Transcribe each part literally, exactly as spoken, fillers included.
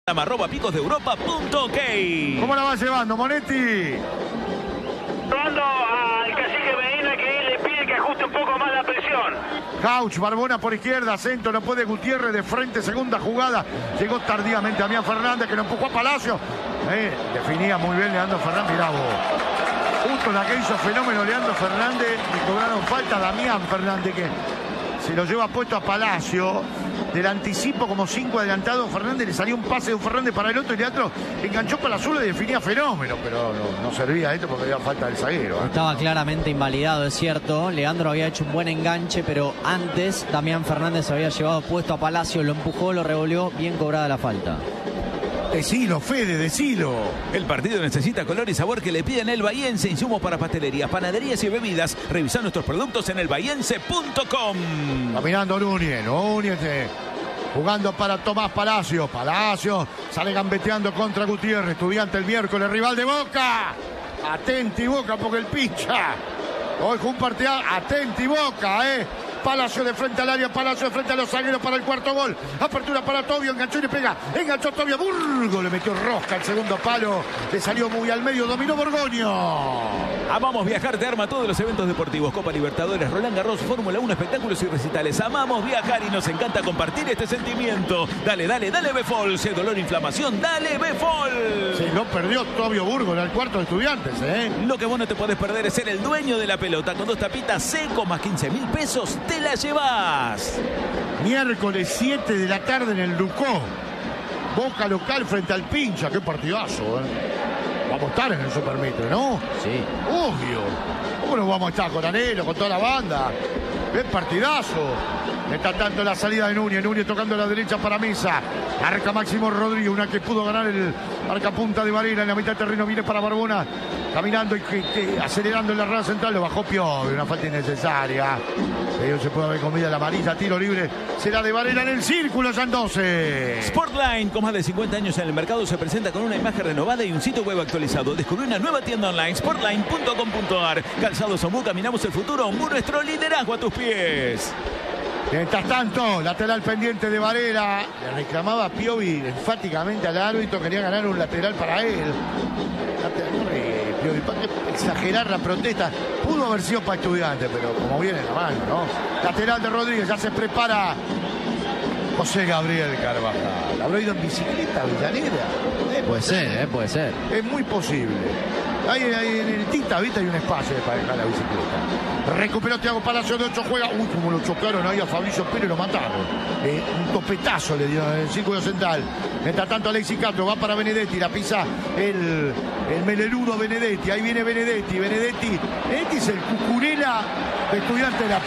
arroba picos de europa punto ok. ¿Cómo la va llevando, Monetti? Llevando al cacique Medina, que él le pide que ajuste un poco más la presión. Couch, Barbona por izquierda, centro, no puede Gutiérrez, de frente, segunda jugada. Llegó tardíamente Damián Fernández, que lo empujó a Palacio. Eh, definía muy bien Leandro Fernández, mirá vos. Justo la que hizo fenómeno Leandro Fernández, y cobraron falta a Damián Fernández, que se lo lleva puesto a Palacio. Del anticipo, como cinco adelantado, Fernández le salió un pase de un Fernández para el otro y Leandro enganchó para la azul y definía fenómeno, pero no, no servía esto porque había falta del zaguero. ¿eh? Estaba claramente invalidado, es cierto. Leandro había hecho un buen enganche, pero antes Damián Fernández había llevado puesto a Palacio, lo empujó, lo revolvió, bien cobrada la falta. Decilo, Fede, decilo. El partido necesita color y sabor que le piden el Bahiense. Insumos para pastelerías, panaderías y bebidas. Revisa nuestros productos en el bahiense punto com. Caminando Núñez, Núñez eh, jugando para Tomás Palacio. Palacio sale gambeteando contra Gutiérrez. Estudiante el miércoles, rival de Boca. Atenti Boca porque el pincha. Hoy fue un partido, atenti Boca, eh. Palacio de frente al área, Palacio de frente a los zagueros para el cuarto gol. Apertura para Tobio, enganchó y le pega. Enganchó Tobio, Burgo, le metió rosca al segundo palo. Le salió muy al medio, dominó Borgoño. Amamos viajar, te arma todos los eventos deportivos. Copa Libertadores, Roland Garros, Fórmula uno, espectáculos y recitales. Amamos viajar y nos encanta compartir este sentimiento. Dale, dale, dale Befol. Si hay dolor, inflamación, dale Befol. Se lo perdió Tobio Burgo en el cuarto de Estudiantes, ¿eh? Lo que vos no te podés perder es ser el dueño de la pelota. Con dos tapitas seco más quince mil pesos, te la llevas. Miércoles siete de la tarde en el Ducó. Boca local frente al Pincha. Qué partidazo, ¿eh? Vamos a estar en el Supermitre, ¿no? Sí. Obvio. ¿Cómo nos vamos a estar con Anelo, con toda la banda? ¡Qué partidazo! Está tanto la salida de Núñez. Núñez tocando a la derecha para Mesa. Arca Máximo Rodríguez, una que pudo ganar el arca punta de Varela. En la mitad del terreno viene para Barbona. Caminando y que, que, acelerando en la raya central. Lo bajó Piovi, una falta innecesaria. Pero se puede haber comido la amarilla. Tiro libre. Será de Varela en el círculo, ya en doce. Sportline, con más de cincuenta años en el mercado, se presenta con una imagen renovada y un sitio web actualizado. Descubrí una nueva tienda online, sportline punto com punto ar. Calzados Ombú, caminamos el futuro. Ombú, nuestro liderazgo a tus pies. Mientras tanto, lateral pendiente de Varela. Le reclamaba a Piovi enfáticamente al árbitro. Quería ganar un lateral para él. Lateral, Piovi, para exagerar la protesta. Pudo haber sido para Estudiantes, pero como viene la mano, ¿no? Lateral de Rodríguez, ya se prepara José Gabriel Carvajal. ¿Habrá ido en bicicleta a Avellaneda? Eh, puede ser, eh, puede ser. Es muy posible. Ahí, ahí en el Tita, ¿viste? Hay un espacio para dejar la bicicleta. Recuperó Thiago Palacio de ocho, juega. Uy, como lo chocaron ahí a Fabricio Pérez, lo mataron. Eh, un topetazo le dio en el círculo central. Mientras tanto, Alexis Castro va para Benedetti, la pisa el, el meleludo Benedetti. Ahí viene Benedetti. Benedetti, Benedetti es el Cucurella de Estudiantes de La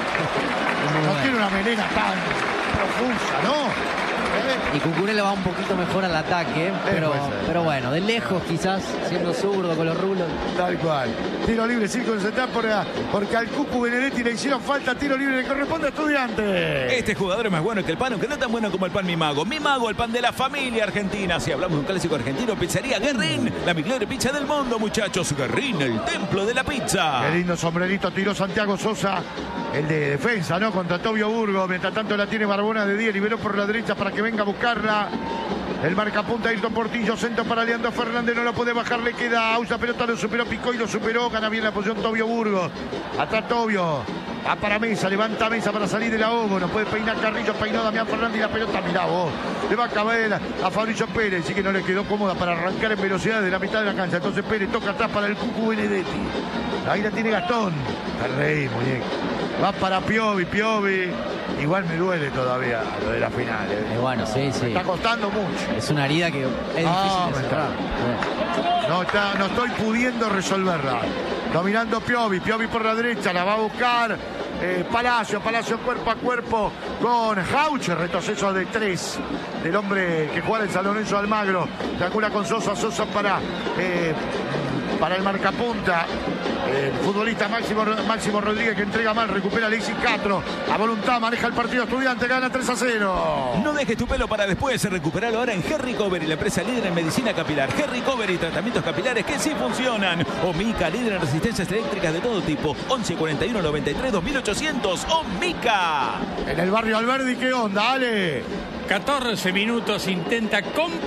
Plata. No tiene una melena tan profusa, ¿no? Y Cucurella va un poquito mejor al ataque, pero, pero bueno, de lejos quizás, siendo zurdo con los rulos. Tal cual. Tiro libre, círculo central por, porque al Cucu Benedetti le hicieron falta. Tiro libre, le corresponde a Estudiantes. Este jugador es más bueno que el pan, aunque no tan bueno como el pan Mi Mago. Mi Mago, el pan de la familia argentina. Si hablamos de un clásico argentino, pizzería Guerrín, la mejor pizza del mundo, muchachos. Guerrín, el templo de la pizza. Qué lindo sombrerito tiró Santiago Sosa, el de defensa, ¿no? Contra Tobio Burgo. Mientras tanto la tiene Barbona de diez, liberó por la derecha para que venga a buscarla. El marcapunta Ayrton Portillo, centro para Leandro Fernández, no lo puede bajar, le queda a usa pelota, lo superó Picó y lo superó, gana bien la posición Tobio Burgo. Atrás Tobio, va para Mesa, levanta Mesa para salir de la Ogo, no puede peinar Carrillo, peinó Damián Fernández y la pelota, mirá vos, le va a caber a Fabricio Pérez, sí que no le quedó cómoda para arrancar en velocidad de la mitad de la cancha, entonces Pérez toca atrás para el Cucu Benedetti, ahí la tiene Gastón, al rey, muñeco. Va para Piovi, Piovi. Igual me duele todavía lo de la final. ¿eh? Eh, bueno, sí, sí. Me está costando mucho. Es una herida que es difícil ah, de cerrar. Está. No, está, no estoy pudiendo resolverla. Dominando Piovi, Piovi por la derecha, la va a buscar eh, Palacio, Palacio cuerpo a cuerpo con Jauche, retroceso de tres del hombre que juega en San Lorenzo de Almagro. Triangula con Sosa, Sosa para, eh, para el marcapunta. El futbolista Máximo, Máximo Rodríguez que entrega mal, recupera Alexis Castro. A voluntad maneja el partido Estudiante, gana tres a cero. No dejes tu pelo para después, recuperarlo ahora en Herry Cover y la empresa líder en medicina capilar. Herry Cover y tratamientos capilares que sí funcionan. Omica, líder en resistencias eléctricas de todo tipo. once cuarenta y uno noventa y tres dos mil ochocientos. Omica. En el barrio Alberdi, ¿qué onda, Ale? catorce minutos intenta con